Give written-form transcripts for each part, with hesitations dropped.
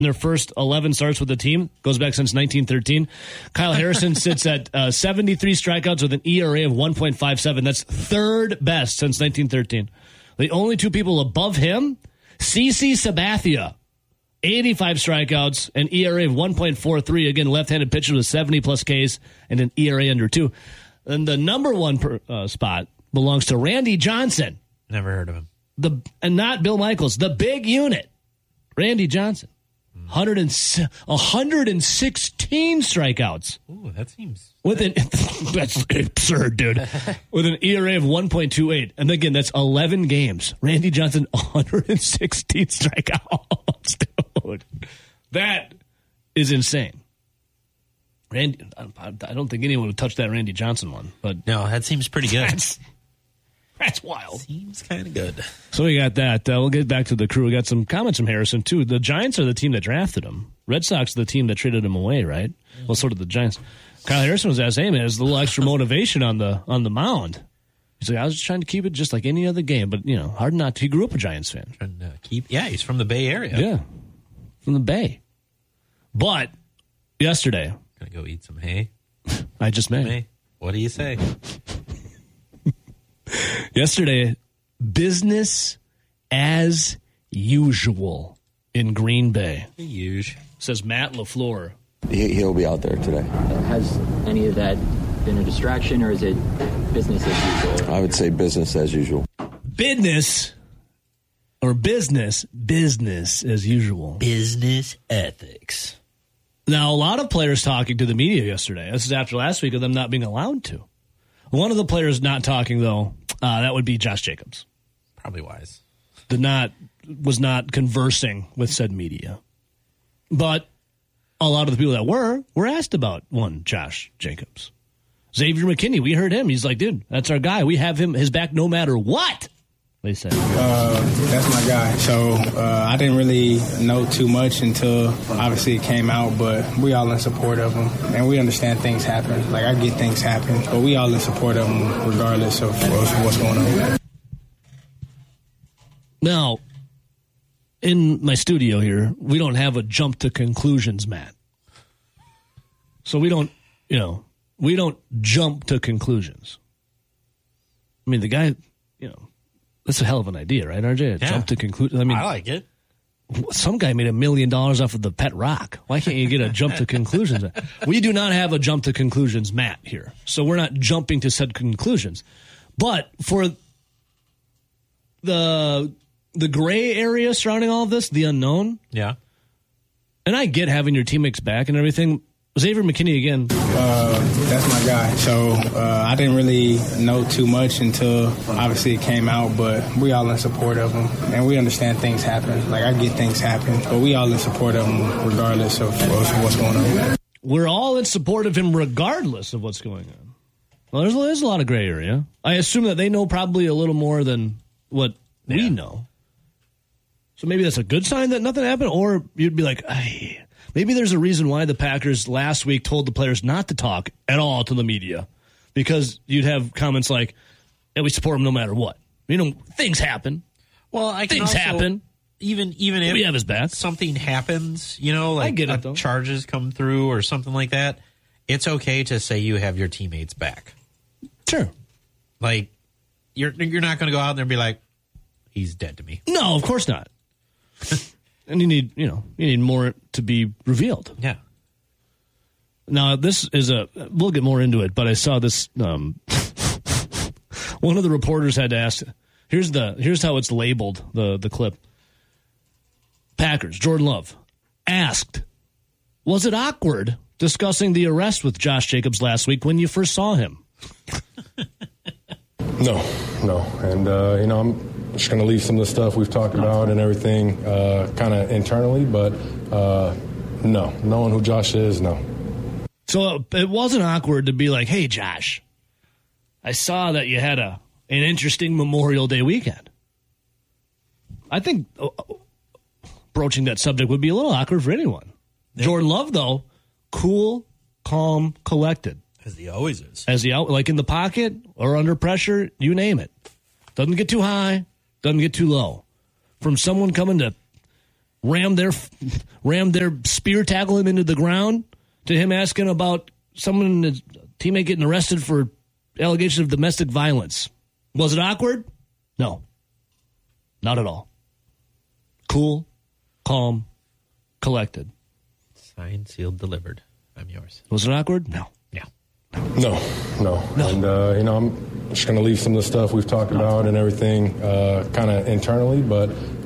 their first 11 starts with the team. Goes back since 1913. Kyle Harrison sits at 73 strikeouts with an ERA of 1.57. That's third best since 1913. The only two people above him, CC Sabathia, 85 strikeouts, an ERA of 1.43. Again, left-handed pitcher with 70-plus Ks and an ERA under 2. And the number one spot belongs to Randy Johnson. Never heard of him. And not Bill Michaels. The big unit, Randy Johnson. 116 strikeouts. Ooh, that seems... That's absurd, dude. With an ERA of 1.28. And again, that's 11 games. Randy Johnson, 116 strikeouts, dude. That is insane. Randy, I don't think anyone would touch that Randy Johnson one. But no, that seems pretty good. That's wild. Seems kind of good. So we got that. We'll get back to the crew. We got some comments from Harrison, too. The Giants are the team that drafted him. Red Sox are the team that traded him away, right? Well, so did the Giants. Kyle Harrison was asked, hey, man, there's a little extra motivation on the mound. He's like, I was just trying to keep it just like any other game, but, hard not to. He grew up a Giants fan. Trying to he's from the Bay Area. Yeah, from the Bay. But yesterday. Gonna go eat some hay? I just may. Hay? What do you say? Yesterday, business as usual in Green Bay. Says Matt LaFleur. He'll be out there today. Has any of that been a distraction, or is it business as usual? I would say business as usual. Business as usual. Business ethics. Now, a lot of players talking to the media yesterday. This is after last week of them not being allowed to. One of the players not talking, though, that would be Josh Jacobs. Probably wise. Was not conversing with said media. But a lot of the people that were asked about one Josh Jacobs. Xavier McKinney, we heard him. He's like, dude, that's our guy. We have his back no matter what. They said. That's my guy. So I didn't really know too much until obviously it came out, but we all in support of him. And we understand things happen. Like, I get things happen, but we all in support of him regardless of what's going on. Now, in my studio here, we don't have a jump to conclusions, Matt. So we don't jump to conclusions. I mean, the guy, that's a hell of an idea, right, RJ? Jump to conclusions. I mean, I like it. Some guy made $1 million off of the pet rock. Why can't you get a jump to conclusions? We do not have a jump to conclusions, Matt, here. So we're not jumping to said conclusions. But for the gray area surrounding all of this, the unknown. Yeah. And I get having your teammates back and everything. Xavier McKinney again. That's my guy. So I didn't really know too much until obviously it came out, but we all in support of him. And we understand things happen. Like, I get things happen, but we all in support of him regardless of what's going on. We're all in support of him regardless of what's going on. Well, there's a lot of gray area. I assume that they know probably a little more than what we know. So maybe that's a good sign that nothing happened, or you'd be like, maybe there's a reason why the Packers last week told the players not to talk at all to the media, because you'd have comments like, we support him no matter what. Things happen. Well, things happen. Even if we have his back. Something happens, like I get it, though. Charges come through or something like that, it's okay to say you have your teammates back. Sure. Like, you're not going to go out there and be like, he's dead to me. No, of course not. And you need more to be revealed. Yeah. Now, this is we'll get more into it, but I saw this, one of the reporters had to ask, here's how it's labeled, the clip. Packers, Jordan Love, asked, was it awkward discussing the arrest with Josh Jacobs last week when you first saw him? No. And, I'm just going to leave some of the stuff we've talked about and everything kind of internally, but no. Knowing who Josh is, no. So it wasn't awkward to be like, hey, Josh, I saw that you had an interesting Memorial Day weekend. I think broaching that subject would be a little awkward for anyone. Yeah. Jordan Love, though, cool, calm, collected. As he always is. Like in the pocket or under pressure, you name it. Doesn't get too high, doesn't get too low. From someone coming to rammed their spear tackle him into the ground, to him asking about someone, a teammate getting arrested for allegations of domestic violence. Was it awkward? No. Not at all. Cool, calm, collected. Signed, sealed, delivered. I'm yours. Was it awkward? No. Yeah. No. And, I'm just going to leave some of the stuff we've talked about and everything kind of internally, but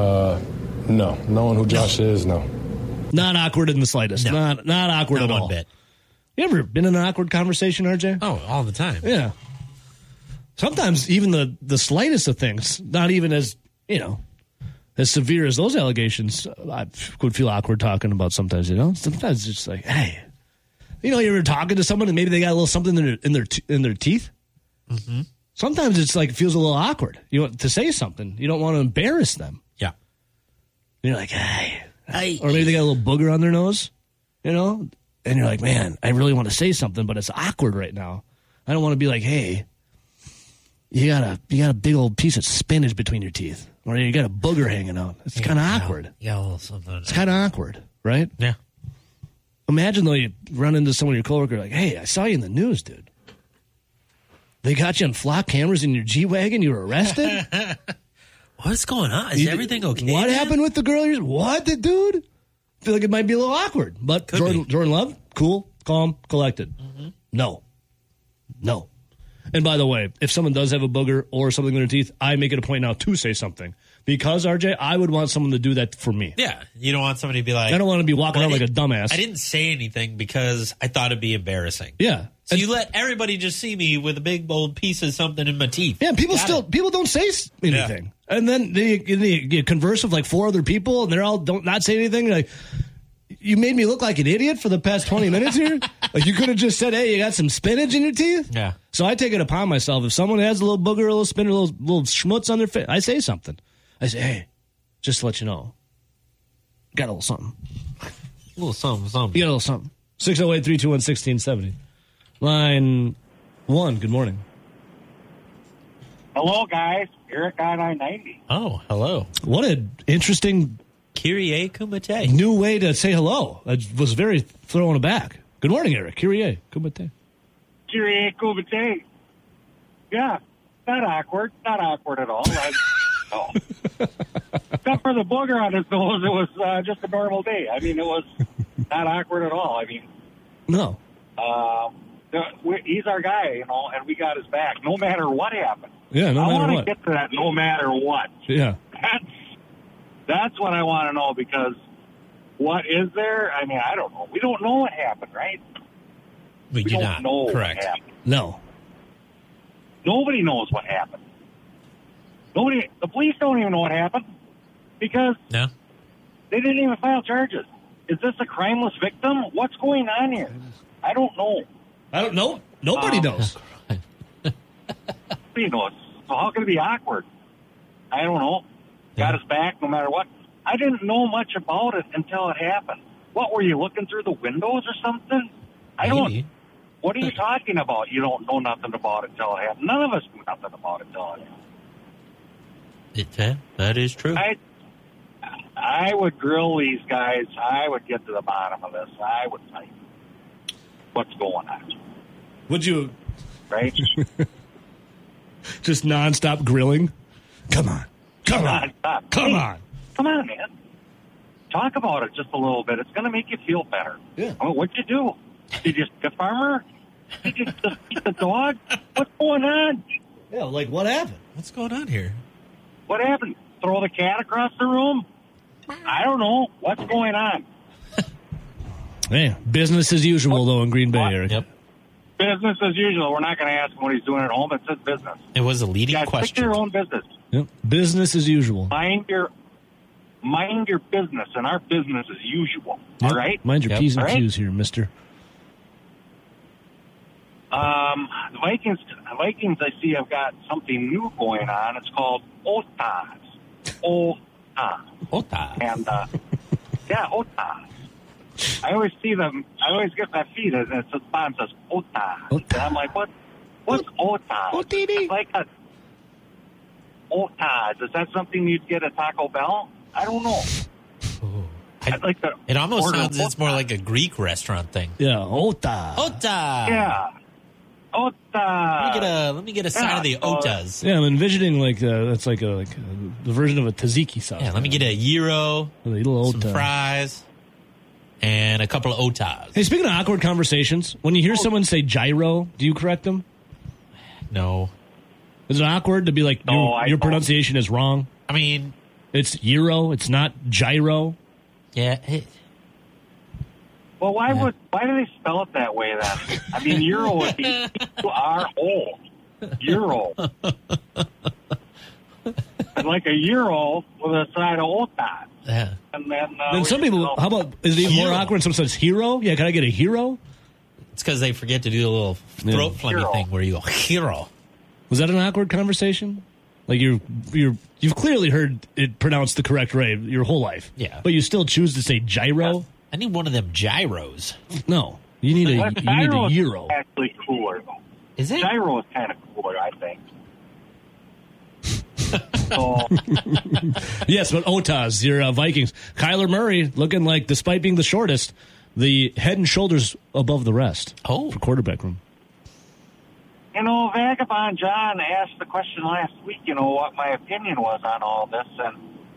no. Knowing who Josh is, no. Not awkward in the slightest. No. Not awkward Not at one all. bit. You ever been in an awkward conversation, RJ? Oh, all the time. Yeah. Sometimes even the slightest of things, not even as, as severe as those allegations, I would feel awkward talking about sometimes, Sometimes it's just like, hey, you're ever talking to someone and maybe they got a little something in their teeth? Mm-hmm. Sometimes it's like it feels a little awkward. You want to say something. You don't want to embarrass them. Yeah. You're like, hey. Or maybe they got a little booger on their nose, and you're like, man, I really want to say something, but it's awkward right now. I don't want to be like, hey, you got a big old piece of spinach between your teeth, or you got a booger hanging out. It's kind of awkward. Yeah, a little something. It's kind of awkward, right? Yeah. Imagine though you run into someone, your coworker, like, hey, I saw you in the news, dude. They got you on flock cameras in your G-Wagon. You were arrested. What's going on? Is everything okay? What man? happened with the girl? What, the dude? I feel like it might be a little awkward. But Jordan Love, cool, calm, collected. Mm-hmm. No. And by the way, if someone does have a booger or something in their teeth, I make it a point now to say something. Because, RJ, I would want someone to do that for me. Yeah. You don't want somebody to be like... I don't want to be walking around like a dumbass. I didn't say anything because I thought it'd be embarrassing. Yeah. So you let everybody just see me with a big bold piece of something in my teeth. Yeah, people don't say anything. Yeah. And then you converse with like 4 other people and they're all not say anything. You're like, you made me look like an idiot for the past 20 minutes here. Like you could have just said, hey, you got some spinach in your teeth? Yeah. So I take it upon myself. If someone has a little booger, a little spinach, a little schmutz on their face, I say something. I say, hey, just to let you know, got a little something. A little something. You got a little something. 608-321-1670. Line 1, good morning. Hello, guys. Eric on I-90. Oh, hello. What an interesting... Kyrie Kumite. New way to say hello. I was very thrown aback. Good morning, Eric. Kyrie Kumite. Kyrie Kumite. Yeah, not awkward. Not awkward at all. No. Except for the booger on his nose, it was just a normal day. I mean, it was not awkward at all. I mean... No. He's our guy, and we got his back, no matter what happened. Yeah, no matter what. I want to get to that no matter what. Yeah. That's what I want to know, because what is there? I mean, I don't know. We don't know what happened, right? We do don't not. know Correct. What happened. No. Nobody knows what happened. The police don't even know what happened, because they didn't even file charges. Is this a crimeless victim? What's going on here? I don't know. I don't know. Nobody knows. Nobody knows. So how can it be awkward? I don't know. Got his back no matter what. I didn't know much about it until it happened. What, were you looking through the windows or something? Maybe. What are you talking about? You don't know nothing about it until it happened. None of us knew nothing about it until it happened. That is true. I would grill these guys. I would get to the bottom of this. I would tell you what's going on. Would you? Right? Just nonstop grilling? Come on, man. Talk about it just a little bit. It's going to make you feel better. Yeah. I mean, what'd you do? Did you stick a farmer? Did you just beat the dog? What's going on? Yeah, like what happened? What's going on here? What happened? Throw the cat across the room? I don't know. What's going on? Hey, business as usual, though, in Green Bay, Eric. Yep. Business as usual. We're not going to ask him what he's doing at home. It's his business. It was a leading You guys question. stick to your own business. Yep. Business as usual. Mind your business, and our business as usual. Yep. All right? Mind your P's and All right? Q's here, mister. The Vikings, I see have got something new going on. It's called OTAs. Ota. And, OTAs. I always see them. I always get my feed, and it says OTAs. And I'm like, what's OTAs? OTD? It's like a OTAs. Is that something you'd get at Taco Bell? I don't know. I'd like to. It almost order sounds it's more Ota. like a Greek restaurant thing. Yeah, Ota. Ota. Yeah. Ota. Let me get a side of the Otas. Yeah, I'm envisioning like that's like the version of a tzatziki sauce. Yeah, let me get a gyro, a little some Ota. fries, and a couple of Otas. Hey, speaking of awkward conversations, when you hear someone say gyro, do you correct them? No. Is it awkward to be like, No, I your don't. pronunciation is wrong? I mean, It's gyro, it's not gyro. yeah. Well, why do they spell it that way then? I mean, Euro would be U-R-O. Euro. It's like a Euro with a side of Ota. Yeah. And then, Then some people, how about, is it even more Hero. awkward when someone says hero? Yeah, can I get a hero? It's because they forget to do the little throat phlegmy Hero. thing where you go, hero. Was that an awkward conversation? Like you've clearly heard it pronounced the correct way your whole life. Yeah. But you still choose to say gyro? I need one of them gyros. No. You need a Gyro is euro. actually cooler, though. Is it? Gyro is kind of cooler, I think. So, Yes, but Otas, your Vikings. Kyler Murray looking like, despite being the shortest, the head and shoulders above the rest. Oh. For quarterback room. Vagabond John asked the question last week, what my opinion was on all this. And,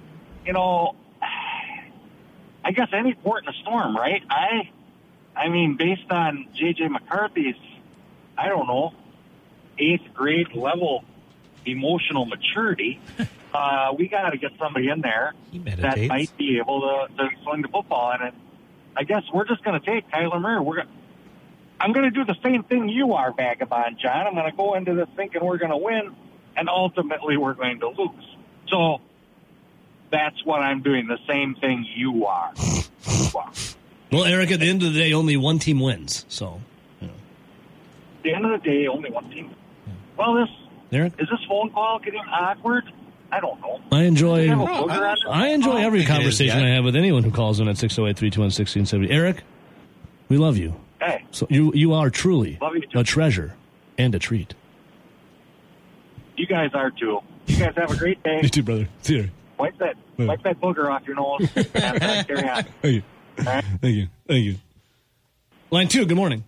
I guess any port in a storm, right? I mean, based on J.J. McCarthy's, I don't know, 8th grade level emotional maturity, we got to get somebody in there He that meditates. might be able to swing the football. And I guess we're just going to take Kyler Murray. I'm going to do the same thing you are, Vagabond John. I'm going to go into this thinking we're going to win, and ultimately we're going to lose. So that's what I'm doing, the same thing you are. Well, Eric, at the end of the day, only one team wins. So, At the end of the day, only one team. Well, Eric? is this phone call getting awkward? I don't know. I enjoy Have a booger on it? I enjoy every think it is conversation yet. I have with anyone who calls in at 608-321-1670. Eric, we love you. Hey, So you are truly Love you too. a treasure and a treat. you guys are too. You guys have a great day. You too, brother. See you. Wipe that booger off your nose. And carry on. Thank you. Thank you. Thank you. Line 2, good morning.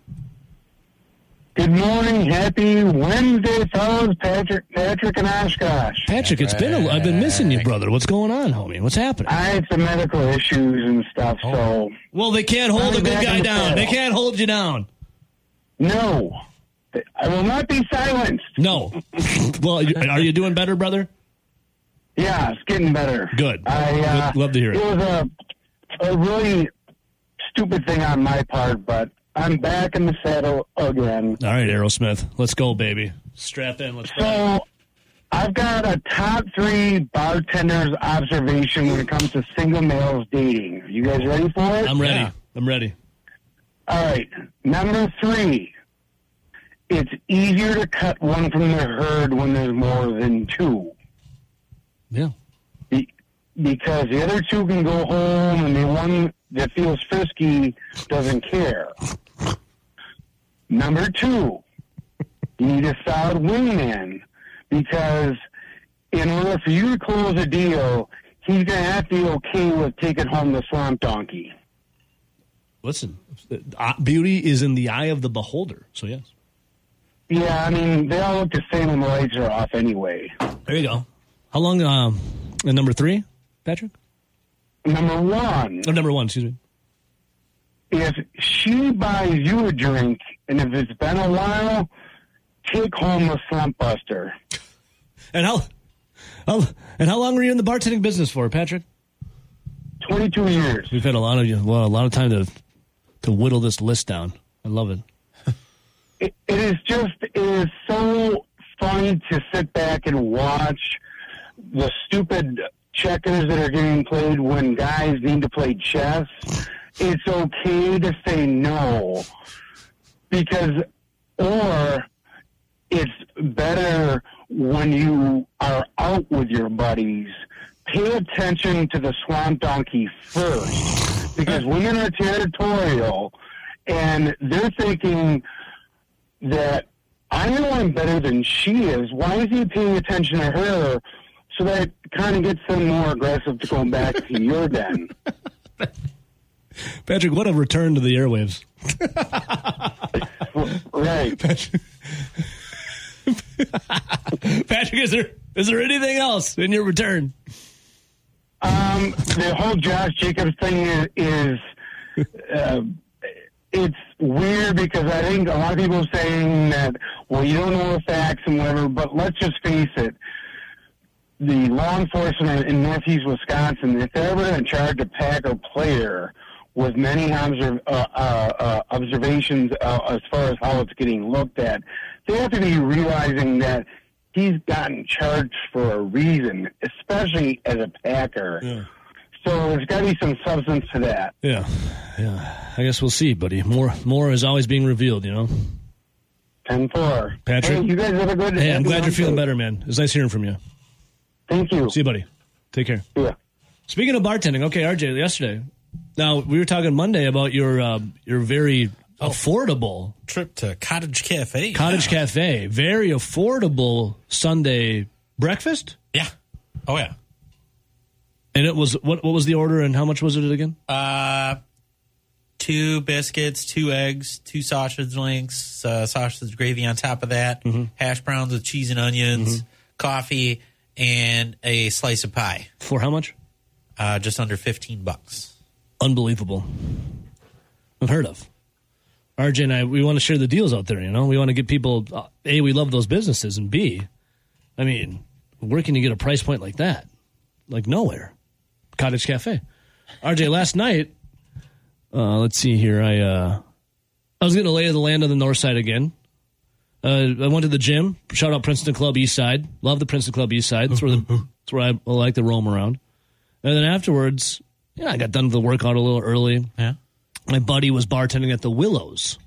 Good morning. Happy Wednesday, fellas. Patrick and Oshkosh. Patrick, I've been missing you, brother. What's going on, homie? What's happening? I had some medical issues and stuff, so Well, they can't hold a good back guy in the down. saddle. They can't hold you down. no. I will not be silenced. No. Well, are you doing better, brother? Yeah, it's getting better. Good. I Love to hear it. It was a really stupid thing on my part, but I'm back in the saddle again. All right, Aerosmith. Let's go, baby. Strap in. Let's go. So I've got a top 3 bartender's observation when it comes to single males dating. You guys ready for it? I'm ready. Yeah. I'm ready. All right. Number 3. It's easier to cut one from the herd when there's more than 2. Yeah. Because the other 2 can go home and the one that feels frisky doesn't care. Number 2, you need a solid wingman because in order for you to close a deal, he's going to have to be okay with taking home the swamp donkey. Listen, beauty is in the eye of the beholder. So, yes. Yeah, I mean, they all look the same when the lights are off anyway. There you go. How long, and number 3, Patrick? Number 1, Oh, number 1, excuse me. if she buys you a drink and if it's been a while, take home the slump buster. And how long were you in the bartending business for, Patrick? 22 years. We've had a lot of time to whittle this list down. I love it. It is so funny to sit back and watch the stupid checkers that are getting played when guys need to play chess. It's okay to say no or it's better when you are out with your buddies. Pay attention to the swamp donkey first because women are territorial and they're thinking that I know I'm better than she is. Why is he paying attention to her? So that kind of gets them more aggressive to go back to your den. Patrick, what a return to the airwaves. Right. Patrick, is there anything else in your return? The whole Josh Jacobs thing is it's weird because I think a lot of people are saying that, well, you don't know the facts and whatever, but let's just face it. The law enforcement in Northeast Wisconsin, if they're ever going to charge a Packer player with many observations as far as how it's getting looked at, they have to be realizing that he's gotten charged for a reason, especially as a Packer. Yeah. So there's got to be some substance to that. Yeah. I guess we'll see, buddy. More is always being revealed, 10-4. Patrick? Hey, you guys have a good day. Hey, I'm glad you're feeling better, man. It's nice hearing from you. Thank you. See you, buddy. Take care. Yeah. Speaking of bartending, okay, RJ, yesterday. Now, we were talking Monday about your very affordable trip to Cottage Cafe. Cafe. Very affordable Sunday breakfast? Yeah. Oh, yeah. And it was, what was the order and how much was it again? 2 biscuits, 2 eggs, 2 sausage links, sausage gravy on top of that, hash browns with cheese and onions, coffee, and a slice of pie. For how much? Just under $15. Unbelievable. Unheard of. RJ and I, we want to share the deals out there, We want to get people, A, we love those businesses, and B, I mean, where can you get a price point like that? Like nowhere. Cottage Cafe. RJ, last night, let's see here, I was going to lay the land on the north side again. I went to the gym. Shout out Princeton Club East Side. Love the Princeton Club East Side. That's where I like to roam around. And then afterwards, I got done with the workout a little early. Yeah. My buddy was bartending at the Willows.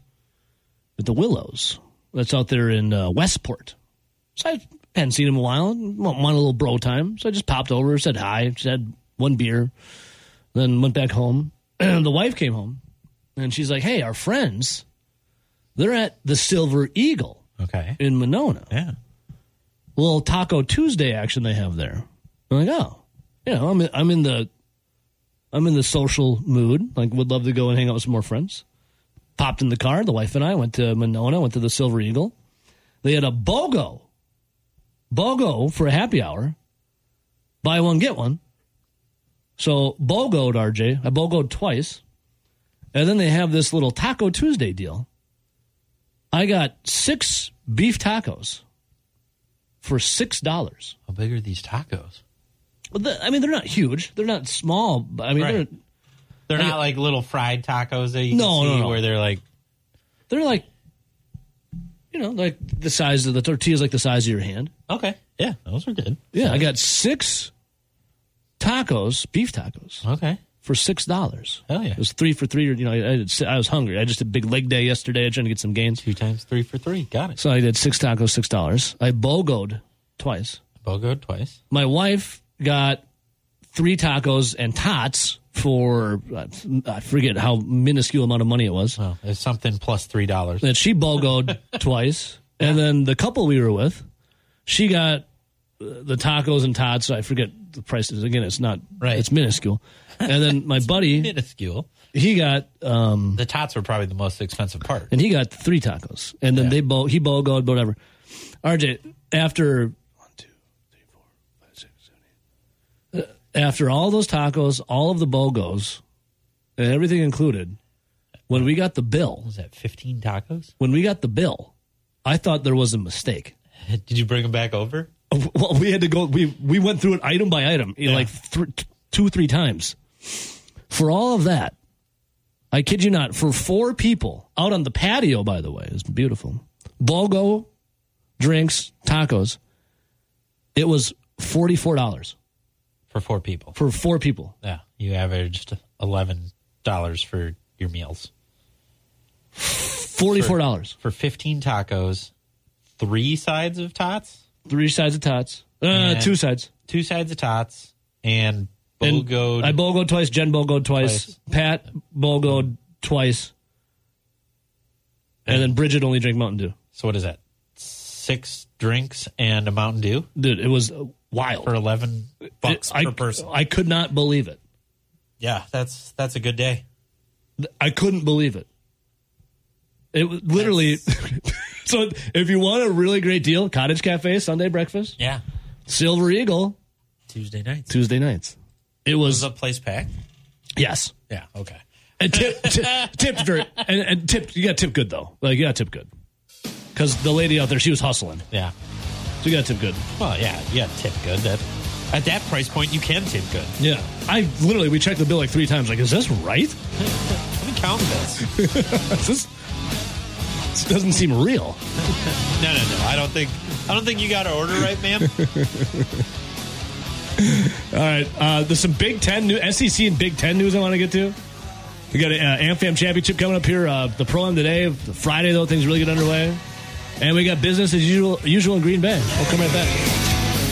That's out there in Westport. So I hadn't seen him in a while. Want a little bro time. So I just popped over, said hi, just had 1 beer, then went back home. And the wife came home, and she's like, hey, our friends, they're at the Silver Eagle. Okay. In Monona. Yeah. A little Taco Tuesday action they have there. I'm like, oh, I'm in the social mood. Like, would love to go and hang out with some more friends. Popped in the car. The wife and I went to Monona, went to the Silver Eagle. They had a BOGO for a happy hour. Buy one, get one. So BOGO'd, RJ. I BOGO'd twice. And then they have this little Taco Tuesday deal. I got 6 beef tacos for $6. How big are these tacos? I mean, they're not huge. They're not small. I mean, they're not like little fried tacos that you can see where they're like like the size of the tortillas, like the size of your hand. Okay. Yeah, those are good. Yeah, I got 6 tacos, beef tacos. Okay. For $6. Hell yeah. It was 3 for $3. I was hungry. I just did a big leg day yesterday. I was trying to get some gains. 2 times 3 for $3. Got it. So I did 6 tacos, $6. I BOGO'd twice. My wife got 3 tacos and tots for, I forget how minuscule amount of money it was. Well, it's something plus $3. And she BOGO'd twice. And then the couple we were with, she got the tacos and tots. I forget the prices. Again, it's not right. It's minuscule. And then my buddy, minuscule. He got the tots were probably the most expensive part, and he got 3 tacos. And then he BOGO'd whatever. RJ, after 1, 2, 3, 4, 5, 6, 7, 8. After all those tacos, all of the BOGOs, and everything included, when we got the bill, was that 15 tacos? When we got the bill, I thought there was a mistake. Did you bring them back over? Well, we had to go. We went through it item by item, like 2, 3 times. For all of that, I kid you not, for 4 people out on the patio, by the way, it's beautiful. BOGO, drinks, tacos. It was $44 for 4 people. For 4 people, yeah, you averaged $11 for your meals. $44 for 15 tacos, 3 sides of tots. 3 sides of tots. 2 sides. 2 sides of tots and. BOGO'd. I BOGO'd twice. Jen BOGO'd twice. Pat BOGO'd twice. And then Bridget only drank Mountain Dew. So what is that? 6 drinks and a Mountain Dew. Dude, it was wild. For $11 per person. I could not believe it. Yeah, that's a good day. I couldn't believe it. It was literally. So if you want a really great deal, Cottage Cafe, Sunday breakfast. Yeah. Silver Eagle. Tuesday nights. It was the place packed? Yes. Yeah, okay. And tipped very, and tipped, you got tip good though. Like, you got tip good. Because the lady out there, she was hustling. Yeah. So you got tip good. Well, yeah, you got tip good. At that price point, you can tip good. Yeah. We checked the bill like 3 times. Like, is this right? Let me count this. This doesn't seem real. No. I don't think you got to order right, ma'am. All right. There's some Big Ten new SEC and Big Ten news I want to get to. We got an AmFam championship coming up here. The Pro-Am today. Friday, though, things really get underway. And we got business as usual in Green Bay. We'll come right back.